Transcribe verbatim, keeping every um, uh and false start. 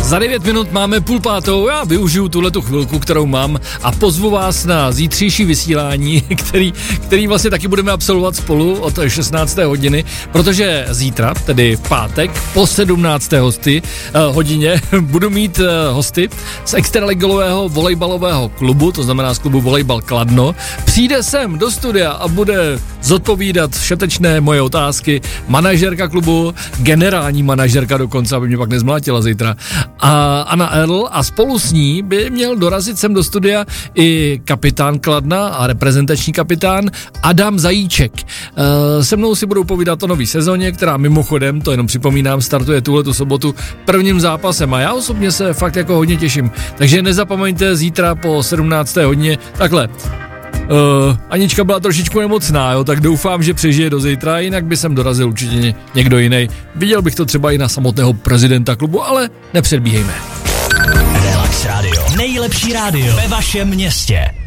Za devět minut máme půl pátou, já využiju tuhletu chvilku, kterou mám a pozvu vás na zítřejší vysílání, který, který vlastně taky budeme absolvovat spolu od šestnácté hodiny, protože zítra, tedy v pátek, po sedmnácté hosty, uh, hodině, budu mít uh, hosty z extraligového volejbalového klubu, to znamená z klubu Volejbal Kladno. Přijde sem do studia a bude zodpovídat všetečné moje otázky manažerka klubu, generální manažerka dokonce, aby mě pak nezmlátila zítra, a Anna Erl, a spolu s ní by měl dorazit sem do studia i kapitán Kladna a reprezentační kapitán Adam Zajíček. E, se mnou si budou povídat o nový sezóně, která mimochodem, to jenom připomínám, startuje tuhletu sobotu prvním zápasem a já osobně se fakt jako hodně těším. Takže nezapomeňte zítra po sedmnácté hodině, takhle. Uh, Anička byla trošičku nemocná, jo, tak doufám, že přežije do zítra, jinak by sem dorazil určitě někdo jiný. Viděl bych to třeba i na samotného prezidenta klubu, ale nepředbíhejme. Relax Radio. Nejlepší rádio ve vašem městě.